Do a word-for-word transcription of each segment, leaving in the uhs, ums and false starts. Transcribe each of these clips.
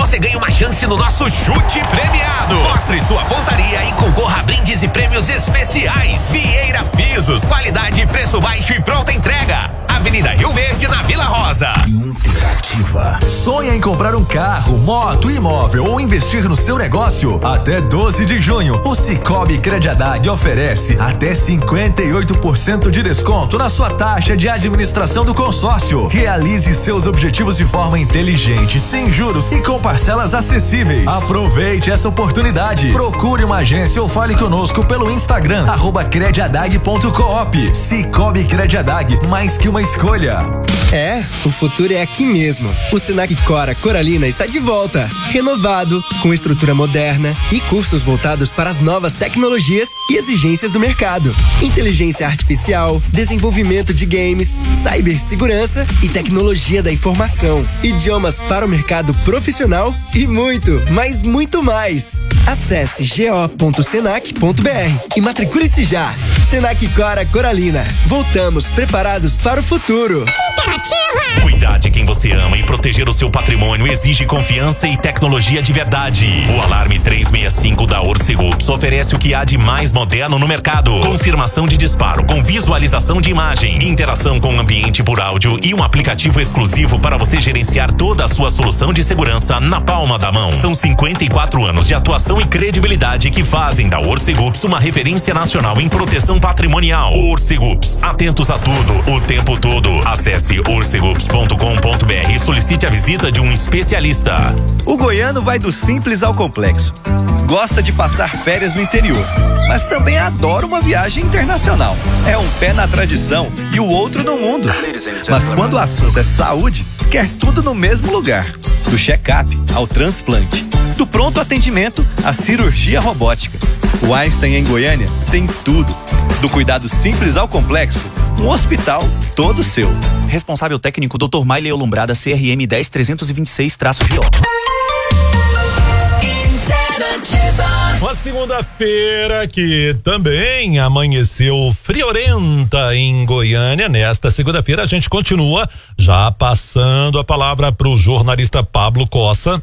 você ganha uma chance no nosso chute premiado. Mostre sua pontaria e concorra a brindes e prêmios especiais. Vieira Pisos, qualidade, preço baixo e pronta entrega. Avenida Rio Verde, na Vila Rosa. Interativa. Sonha em comprar um carro, moto, imóvel ou investir no seu negócio? Até doze de junho, o Cicobi Crediadag oferece até cinquenta e oito por cento de desconto na sua taxa de administração do consórcio. Realize seus objetivos de forma inteligente, sem juros e com parcelas acessíveis. Aproveite essa oportunidade. Procure uma agência ou fale conosco pelo Instagram, arroba crediadag ponto coop. Cicobi Crediadag, mais que uma escolha. É, o futuro é aqui mesmo. O Senac Cora Coralina está de volta, renovado, com estrutura moderna e cursos voltados para as novas tecnologias e exigências do mercado. Inteligência artificial, desenvolvimento de games, cibersegurança e tecnologia da informação, idiomas para o mercado profissional e muito, mas muito mais. Acesse go ponto senac ponto br e matricule-se já. Senac Cora Coralina. Voltamos preparados para o futuro. Interativa. Cuidar de quem você ama e proteger o seu patrimônio exige confiança e tecnologia de verdade. O Alarme trezentos e sessenta e cinco da Orcegups oferece o que há de mais moderno no mercado. Confirmação de disparo com visualização de imagem, interação com o ambiente por áudio e um aplicativo exclusivo para você gerenciar toda a sua solução de segurança na palma da mão. São cinquenta e quatro anos de atuação e credibilidade que fazem da Orcegups uma referência nacional em proteção patrimonial. Orcegups, atentos a tudo, o tempo todo. Acesse orcegups ponto com ponto br e solicite a visita de um especialista. O goiano vai do simples ao complexo. Gosta de passar férias no interior, mas também adora uma viagem internacional. É um pé na tradição e o outro no mundo. Mas quando o assunto é saúde, quer tudo no mesmo lugar. Do check-up ao transplante, do pronto atendimento à cirurgia robótica. O Einstein em Goiânia tem tudo. Do cuidado simples ao complexo, um hospital todo seu. Responsável técnico doutor Maile Olumbrada, C R M dez trezentos e vinte e seis traço G O. Uma segunda-feira que também amanheceu friorenta em Goiânia. Nesta segunda-feira a gente continua já passando a palavra para o jornalista Pablo Cossa.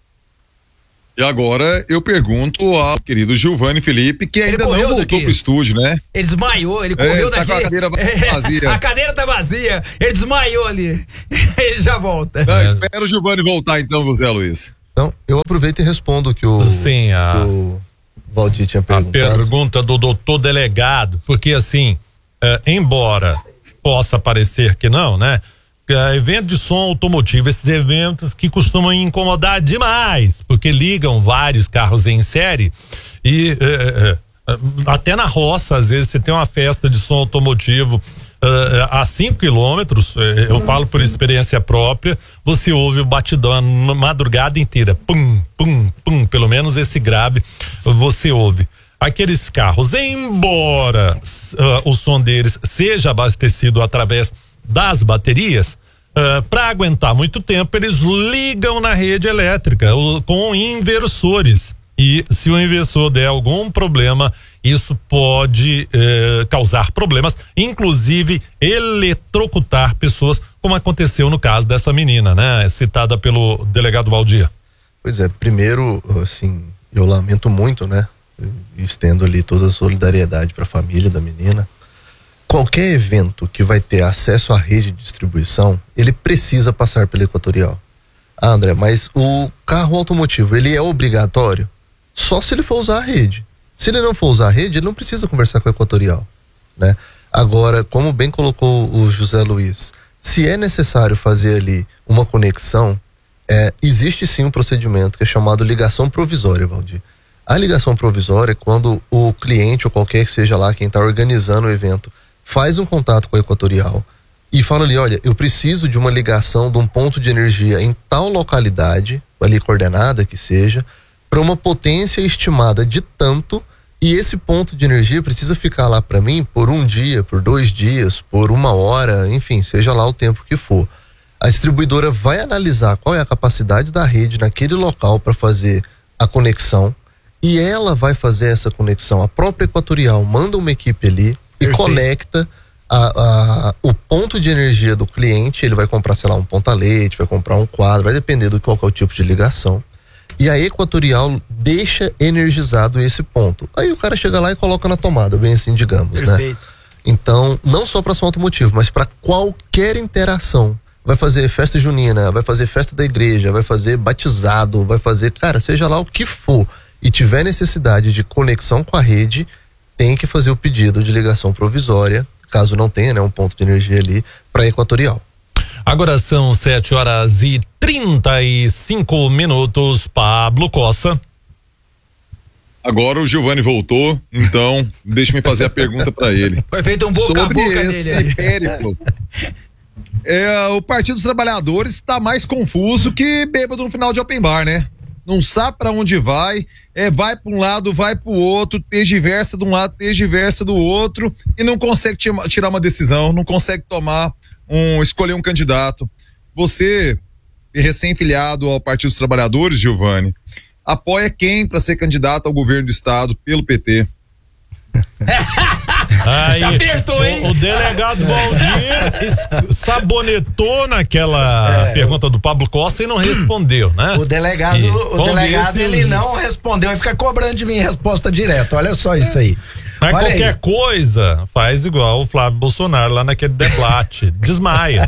E agora eu pergunto ao querido Giovanni Felipe, que ainda não voltou daqui pro estúdio, né? Ele desmaiou, ele correu é, tá daqui. Com a cadeira vazia. A cadeira tá vazia, ele desmaiou ali. Ele já volta. Não, espera o Giovanni voltar então, José Luiz. Então, eu aproveito e respondo o que o, Sim, a, que o Valdir tinha perguntado. A pergunta do doutor delegado, porque assim, é, embora possa parecer que não, né? É, evento de som automotivo, esses eventos que costumam incomodar demais, porque ligam vários carros em série e é, é, até na roça, às vezes você tem uma festa de som automotivo Uh, a cinco quilômetros, eu falo por experiência própria, você ouve o batidão a madrugada inteira, pum, pum, pum, pelo menos esse grave você ouve. Aqueles carros, embora uh, o som deles seja abastecido através das baterias, uh, para aguentar muito tempo, eles ligam na rede elétrica uh, com inversores. E se o inversor der algum problema, isso pode eh, causar problemas, inclusive eletrocutar pessoas, como aconteceu no caso dessa menina, né? Citada pelo delegado Valdir. Pois é, primeiro, assim, eu lamento muito, né? Estendo ali toda a solidariedade para a família da menina. Qualquer evento que vai ter acesso à rede de distribuição, ele precisa passar pela Equatorial. Ah, André, mas o carro automotivo, ele é obrigatório? Só se ele for usar a rede. Se ele não for usar a rede, ele não precisa conversar com a Equatorial, né? Agora, como bem colocou o José Luiz, se é necessário fazer ali uma conexão, é, existe sim um procedimento que é chamado ligação provisória, Valdir. A ligação provisória é quando o cliente ou qualquer que seja lá quem está organizando o evento faz um contato com a Equatorial e fala ali, olha, eu preciso de uma ligação de um ponto de energia em tal localidade, ali coordenada que seja, para uma potência estimada de tanto, e esse ponto de energia precisa ficar lá para mim por um dia, por dois dias, por uma hora, enfim, seja lá o tempo que for. A distribuidora vai analisar qual é a capacidade da rede naquele local para fazer a conexão, e ela vai fazer essa conexão. A própria Equatorial manda uma equipe ali e Perfeito. conecta a, a, o ponto de energia do cliente. Ele vai comprar, sei lá, um ponta-leite, vai comprar um quadro, vai depender do qual que é o tipo de ligação. E a Equatorial deixa energizado esse ponto. Aí o cara chega lá e coloca na tomada, bem assim, digamos, Perfeito. né? Então, não só para som automotivo, mas para qualquer interação. Vai fazer festa junina, vai fazer festa da igreja, vai fazer batizado, vai fazer, cara, seja lá o que for, e tiver necessidade de conexão com a rede, tem que fazer o pedido de ligação provisória, caso não tenha, né, um ponto de energia ali, para Equatorial. Agora são sete horas e trinta e cinco minutos. Pablo Costa. Agora o Giovanni voltou, então deixa-me fazer a pergunta para ele. Foi feito um boca Sobre a boca esse dele. mérito. É, o Partido dos Trabalhadores está mais confuso que bêbado no final de open bar, né? Não sabe para onde vai, é, vai para um lado, vai para o outro, tergiversa de um lado, tergiversa do outro e não consegue tirar uma decisão, não consegue tomar um, escolher um candidato. Você, recém-filiado ao Partido dos Trabalhadores, Giovanni, apoia quem para ser candidato ao governo do estado pelo P T? Aí, se apertou, hein? O, o delegado Valdir sabonetou naquela é, pergunta do Pablo Costa e não respondeu, né? O delegado, e, o delegado ele não respondeu e fica cobrando de mim resposta direta. Olha só isso aí. Mas Olha qualquer aí. coisa faz igual o Flávio Bolsonaro lá naquele debate, desmaia.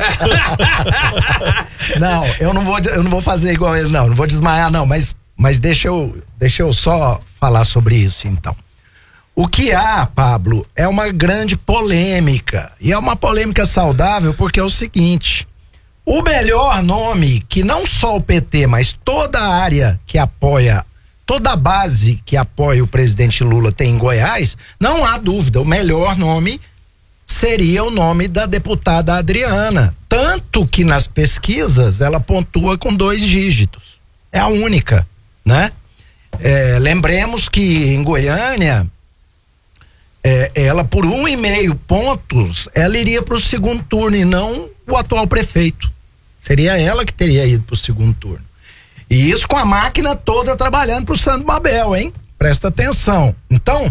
Não, eu não vou, eu não vou fazer igual ele, não, não vou desmaiar, não, mas, mas deixa eu, deixa eu só falar sobre isso, então. O que há, Pablo, é uma grande polêmica, e é uma polêmica saudável porque é o seguinte: o melhor nome que não só o P T, mas toda a área que apoia, toda a base que apoia o presidente Lula tem em Goiás, não há dúvida, o melhor nome seria o nome da deputada Adriana, tanto que nas pesquisas ela pontua com dois dígitos, é a única, né? É, lembremos que em Goiânia É, ela por um e meio pontos, ela iria para o segundo turno e não o atual prefeito. Seria ela que teria ido para o segundo turno. E isso com a máquina toda trabalhando para o Santo Mabel, hein? Presta atenção. Então,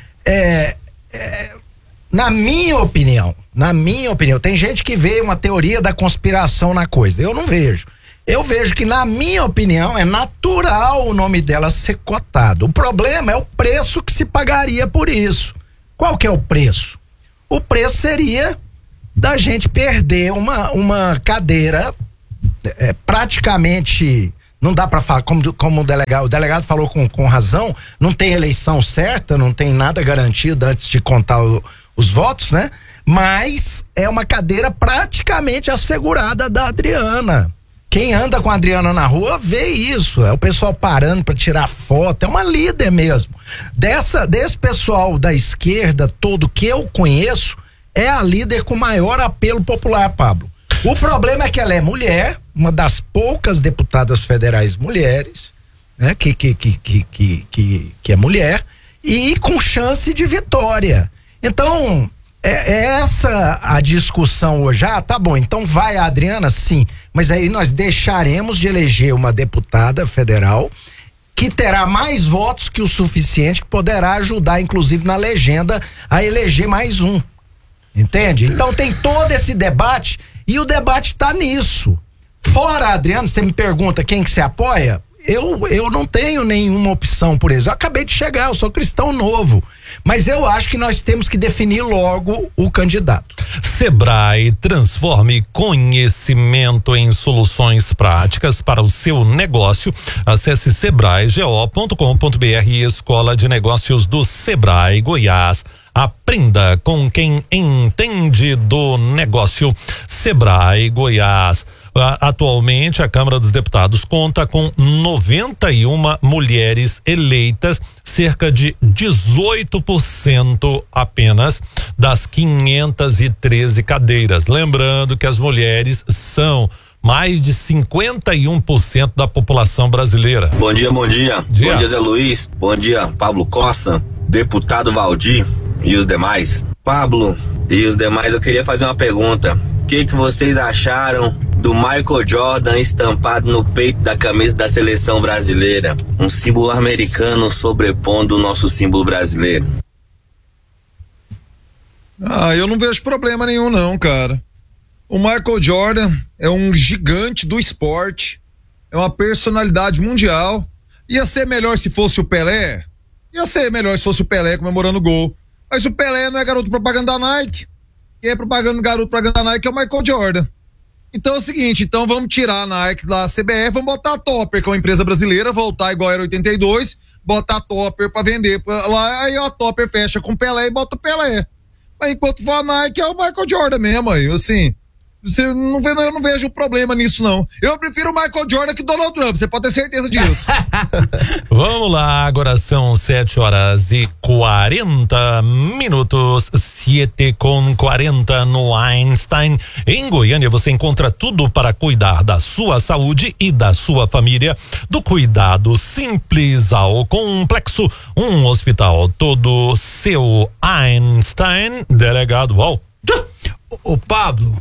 é, é, na minha opinião, na minha opinião, tem gente que vê uma teoria da conspiração na coisa. Eu não vejo. Eu vejo que, na minha opinião, é natural o nome dela ser cotado. O problema é o preço que se pagaria por isso. Qual que é o preço? O preço seria da gente perder uma, uma cadeira é, praticamente, não dá para falar, como, como o delegado, o delegado falou com, com razão, não tem eleição certa, não tem nada garantido antes de contar o, os votos, né? Mas é uma cadeira praticamente assegurada da Adriana. Quem anda com a Adriana na rua vê isso, é o pessoal parando para tirar foto, é uma líder mesmo. Dessa, desse pessoal da esquerda todo que eu conheço, é a líder com maior apelo popular, Pablo. O problema é que ela é mulher, uma das poucas deputadas federais mulheres, né, que, que, que, que, que, que, que é mulher, e com chance de vitória. Então, é essa a discussão hoje. Ah, tá bom, então vai a Adriana, sim, mas aí nós deixaremos de eleger uma deputada federal que terá mais votos que o suficiente, que poderá ajudar, inclusive na legenda, a eleger mais um, entende? Então tem todo esse debate e o debate tá nisso. Fora a Adriana, você me pergunta quem que você apoia? Eu, eu não tenho nenhuma opção por isso. Eu acabei de chegar, eu sou cristão novo. Mas eu acho que nós temos que definir logo o candidato. Sebrae, transforme conhecimento em soluções práticas para o seu negócio. Acesse sebrae go ponto com ponto br e Escola de Negócios do Sebrae Goiás. Aprenda com quem entende do negócio. Sebrae Goiás. Atualmente, a Câmara dos Deputados conta com noventa e uma mulheres eleitas, cerca de dezoito por cento apenas das quinhentas e treze cadeiras. Lembrando que as mulheres são mais de cinquenta e um por cento da população brasileira. Bom dia, bom dia. dia. Bom dia, Zé Luiz. Bom dia, Pablo Costa, deputado Valdir e os demais. Pablo e os demais, eu queria fazer uma pergunta. O que, que vocês acharam do Michael Jordan estampado no peito da camisa da seleção brasileira? Um símbolo americano sobrepondo o nosso símbolo brasileiro. Ah, eu não vejo problema nenhum não, cara. O Michael Jordan é um gigante do esporte, é uma personalidade mundial. Ia ser melhor se fosse o Pelé? Ia ser melhor se fosse o Pelé comemorando o gol. Mas o Pelé não é garoto propaganda da Nike. Quem é propaganda, garoto propaganda da Nike é o Michael Jordan. Então é o seguinte, então vamos tirar a Nike da C B F, vamos botar a Topper, que é uma empresa brasileira, voltar igual era oitenta e dois, botar a Topper pra vender pra lá, aí a Topper fecha com o Pelé e bota o Pelé. Mas enquanto for a Nike, é o Michael Jordan mesmo, aí, assim... Você não vê, eu não vejo problema nisso, não. Eu prefiro o Michael Jordan que Donald Trump, você pode ter certeza disso. Vamos lá, agora são sete horas e quarenta minutos, sete com quarenta no Einstein. Em Goiânia você encontra tudo para cuidar da sua saúde e da sua família. Do cuidado simples ao complexo, um hospital todo seu. Einstein, delegado. Uau. Ô, Pablo,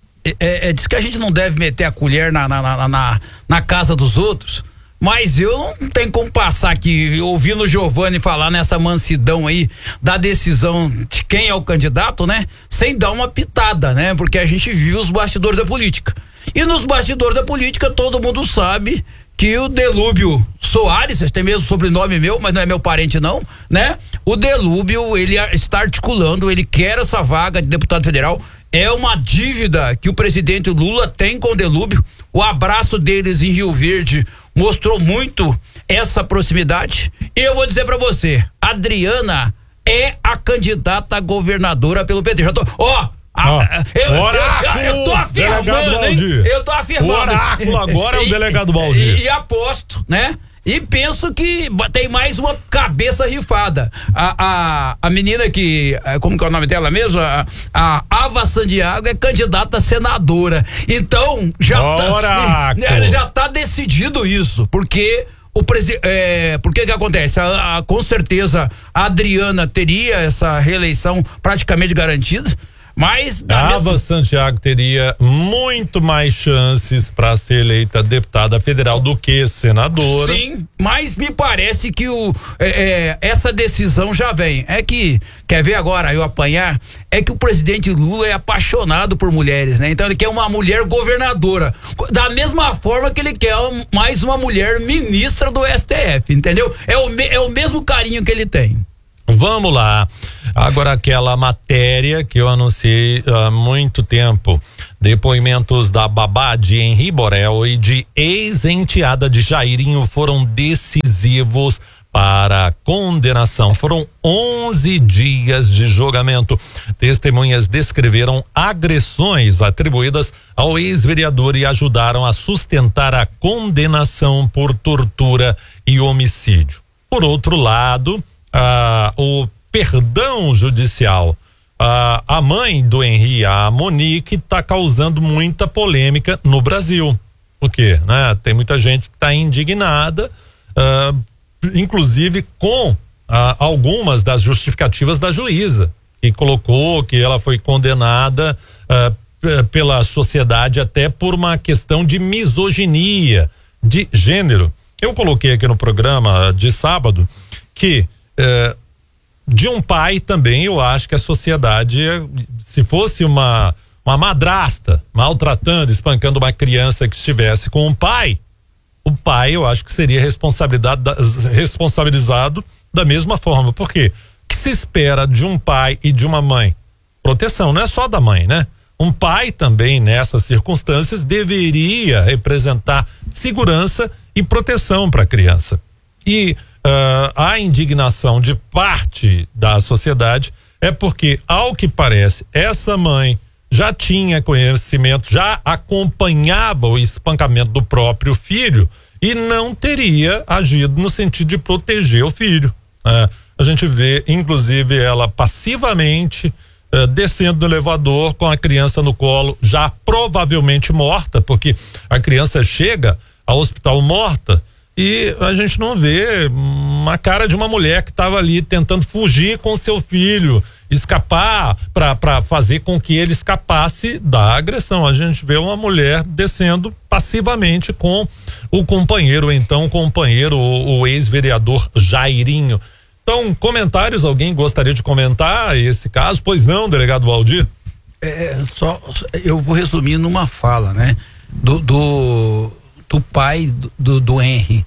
É, é, diz que a gente não deve meter a colher na, na, na, na, na casa dos outros, mas eu não tenho como passar aqui ouvindo o Giovanni falar nessa mansidão aí da decisão de quem é o candidato, né? Sem dar uma pitada, né? Porque a gente viu os bastidores da política. E nos bastidores da política todo mundo sabe que o Delúbio Soares, tem mesmo sobrenome meu, mas não é meu parente não, né? O Delúbio, ele está articulando, ele quer essa vaga de deputado federal. É uma dívida que o presidente Lula tem com o Delúbio. O abraço deles em Rio Verde mostrou muito essa proximidade. Eu vou dizer pra você, Adriana é a candidata a governadora pelo P T. Já tô, ó, Ah, eu, eu, oráculo, eu, eu tô afirmando, hein? Eu tô afirmando. O oráculo agora é o E- delegado Valdir. E, e aposto, né? E penso que tem mais uma cabeça rifada. A, a, a menina que, como que é o nome dela mesmo? A, a Ava Santiago é candidata a senadora. Então, já tá, já tá decidido isso, porque o presi, é, porque que acontece? A, a, com certeza a Adriana teria essa reeleição praticamente garantida. Mas a Ava Santiago teria muito mais chances para ser eleita deputada federal do que senadora. Sim, mas me parece que o, é, é, essa decisão já vem. É que, quer ver agora eu apanhar? É que o presidente Lula é apaixonado por mulheres, né? Então ele quer uma mulher governadora. Da mesma forma que ele quer mais uma mulher ministra do S T F, entendeu? É o, é o mesmo carinho que ele tem. Vamos lá. Agora aquela matéria que eu anunciei há muito tempo. Depoimentos da babá de Henri Borel e de ex-enteada de Jairinho foram decisivos para a condenação. Foram onze dias de julgamento. Testemunhas descreveram agressões atribuídas ao ex-vereador e ajudaram a sustentar a condenação por tortura e homicídio. Por outro lado, Ah, o perdão judicial. Ah, a mãe do Henri, a Monique, está causando muita polêmica no Brasil. Por quê? Né? Tem muita gente que está indignada, ah, inclusive com ah, algumas das justificativas da juíza, que colocou que ela foi condenada ah, p- pela sociedade até por uma questão de misoginia de gênero. Eu coloquei aqui no programa de sábado que É, de um pai também eu acho que a sociedade, se fosse uma uma madrasta maltratando, espancando uma criança que estivesse com um pai, o pai eu acho que seria responsabilidade da, responsabilizado da mesma forma. Por quê? O que se espera de um pai e de uma mãe? Proteção, não é só da mãe, né? Um pai também nessas circunstâncias deveria representar segurança e proteção para a criança. E Uh, a indignação de parte da sociedade é porque, ao que parece, essa mãe já tinha conhecimento, já acompanhava o espancamento do próprio filho e não teria agido no sentido de proteger o filho. Uh, a gente vê, inclusive, ela passivamente uh, descendo do elevador com a criança no colo, já provavelmente morta, porque a criança chega ao hospital morta. E a gente não vê uma cara de uma mulher que estava ali tentando fugir com seu filho, escapar para fazer com que ele escapasse da agressão. A gente vê uma mulher descendo passivamente com o companheiro, então o companheiro, o, o ex-vereador Jairinho. Então, comentários, alguém gostaria de comentar esse caso? Pois não, delegado Valdir? É, só, eu vou resumir numa fala, né? Do, do, do pai do, do Henri.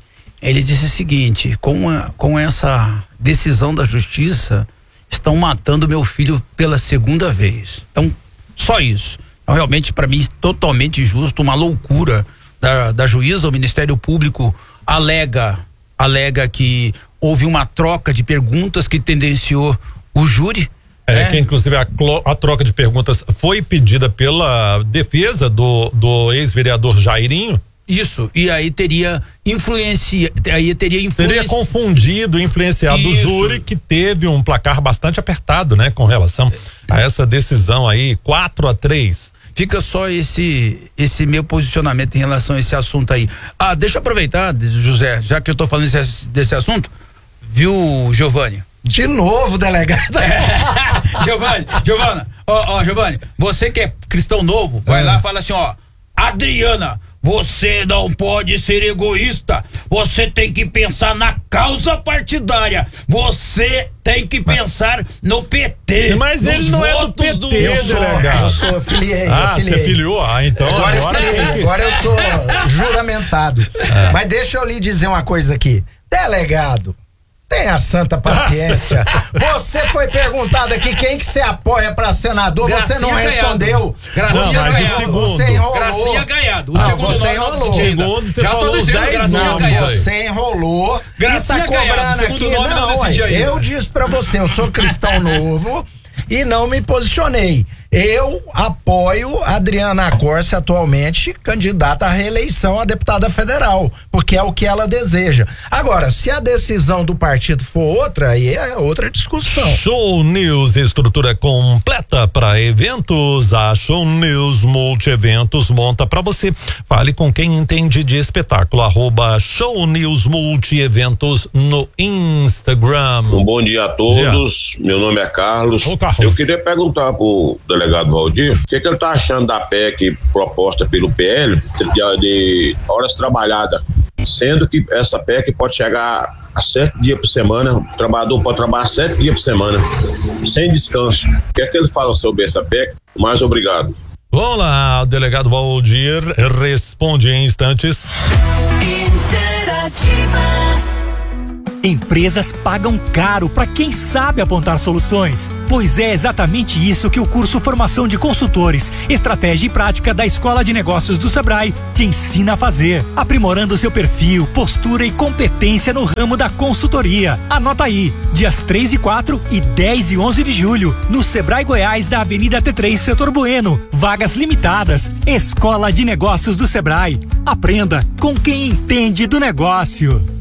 Ele disse o seguinte: com, a, com essa decisão da justiça, estão matando meu filho pela segunda vez. Então, só isso. Então, realmente, para mim, totalmente injusto, uma loucura da, da juíza. O Ministério Público alega, alega que houve uma troca de perguntas que tendenciou o júri. É, né? que inclusive a, a troca de perguntas foi pedida pela defesa do, do ex-vereador Jairinho. Isso, e aí teria influência, aí teria influência. Teria confundido, influenciado Isso. o júri, que teve um placar bastante apertado, né, com relação a essa decisão aí, quatro a três. Fica só esse esse meu posicionamento em relação a esse assunto aí. Ah, deixa eu aproveitar, José, já que eu tô falando desse, desse assunto, viu, Giovanni? De novo, delegado. É. Giovanni, Giovana, ó, ó, Giovanni, você que é cristão novo, vai é. lá e fala assim, ó, Adriana, você não pode ser egoísta. Você tem que pensar na causa partidária. Você tem que pensar no P T. Mas ele não é do P T, do... Eu sou, eu sou, afiliei. Ah, afiliei. você afiliou? Ah, então. Agora, agora, eu, afiliei, agora eu sou juramentado. É. Mas deixa eu lhe dizer uma coisa aqui. Delegado, tenha santa paciência. Você foi perguntado aqui quem que você apoia pra senador, Gracinha você não respondeu. Gracinha você Gaiado. Segundo. Você enrolou. Gracinha Gaiado. O ah, segundo você nome enrolou. Segundo, você Já tô falou dizendo, Gracinha nomes, Gaiado. Você enrolou. Gracinha e tá cobrando Gaiado, aqui. Nome não, não ué, eu disse pra você, eu sou cristão novo e não me posicionei. Eu apoio a Adriana Corsi, atualmente candidata à reeleição a deputada federal, porque é o que ela deseja. Agora, se a decisão do partido for outra, aí é outra discussão. Show News, estrutura completa para eventos. A Show News Multieventos monta para você. Fale com quem entende de espetáculo. Arroba Show News Multieventos no Instagram. Um bom dia a todos. Dia. Meu nome é Carlos. Ô, Carlos. Eu queria perguntar pro delegado Valdir, o que, que ele tá achando da P E C proposta pelo P L de, de horas trabalhadas, sendo que essa P E C pode chegar a sete dias por semana, o trabalhador pode trabalhar sete dias por semana, sem descanso. O que é que ele fala sobre essa P E C? Mais obrigado. Vamos lá, o delegado Valdir responde em instantes. Interativa. Empresas pagam caro para quem sabe apontar soluções. Pois é exatamente isso que o curso Formação de Consultores, Estratégia e Prática da Escola de Negócios do Sebrae te ensina a fazer, aprimorando seu perfil, postura e competência no ramo da consultoria. Anota aí, dias três e quatro e dez e onze de julho, no Sebrae Goiás da Avenida T três, Setor Bueno. Vagas limitadas. Escola de Negócios do Sebrae. Aprenda com quem entende do negócio.